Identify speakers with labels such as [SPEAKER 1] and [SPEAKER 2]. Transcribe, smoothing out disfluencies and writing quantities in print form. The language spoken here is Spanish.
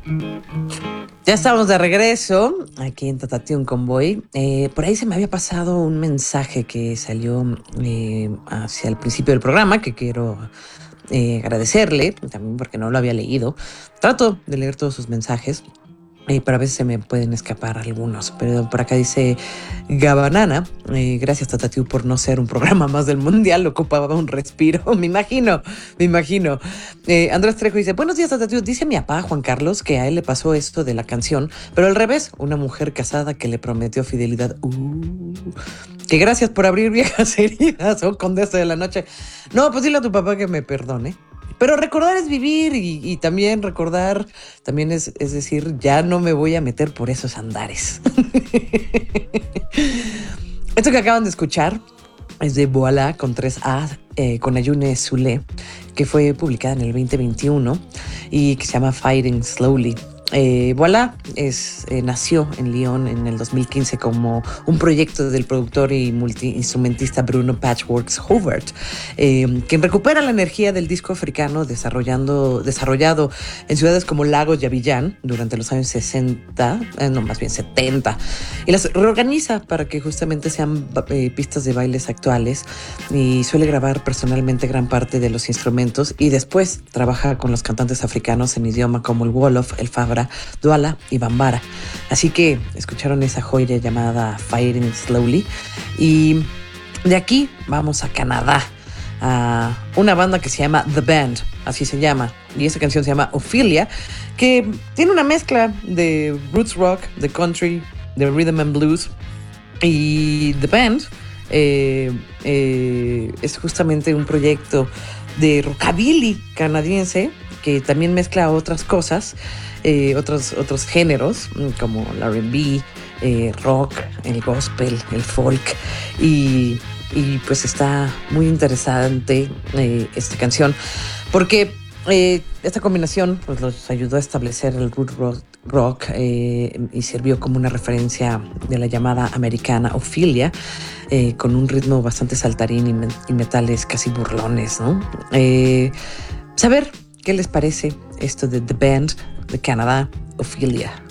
[SPEAKER 1] Ya estamos de regreso aquí en Tatatún Convoy. Por ahí se me había pasado un mensaje que salió hacia el principio del programa que quiero agradecerle, también porque no lo había leído. Trato de leer todos sus mensajes. Pero a veces se me pueden escapar algunos. Pero por acá dice Gabanana, gracias Tatatiu por no ser un programa más del mundial, ocupaba un respiro, me imagino. Andrés Trejo dice, buenos días Tatatiu, dice mi papá Juan Carlos que a él le pasó esto de la canción, pero al revés, una mujer casada que le prometió fidelidad. Que gracias por abrir viejas heridas, condesa de la noche. No, pues dile a tu papá que me perdone. Pero recordar es vivir y también recordar, también es decir, ya no me voy a meter por esos andares. Esto que acaban de escuchar es de Voilà con 3A, con Ayune Zule, que fue publicada en el 2021 y que se llama Fighting Slowly. Voilà nació en Lyon en el 2015 como un proyecto del productor y multiinstrumentista Bruno Patchworks Hobart, quien recupera la energía del disco africano desarrollado en ciudades como Lagos y Abiyán durante los años 60, más bien 70, y las reorganiza para que justamente sean pistas de bailes actuales, y suele grabar personalmente gran parte de los instrumentos y después trabaja con los cantantes africanos en idioma como el Wolof, el Fabra, Douala y Bambara. Así que escucharon esa joya llamada Fighting Slowly. Y de aquí vamos a Canadá, a una banda que se llama The Band, así se llama. Y esa canción se llama Ophelia, que tiene una mezcla de roots rock, de country, de rhythm and blues. Y The Band es justamente un proyecto de rockabilly canadiense que también mezcla otras cosas, otros géneros como el R&B, rock, el gospel, el folk, y pues está muy interesante esta canción porque esta combinación pues los ayudó a establecer el root rock y sirvió como una referencia de la llamada americana Ophelia, con un ritmo bastante saltarín y metales casi burlones, ¿no? Saber qué les parece esto de The Band de Canadá, Ophelia.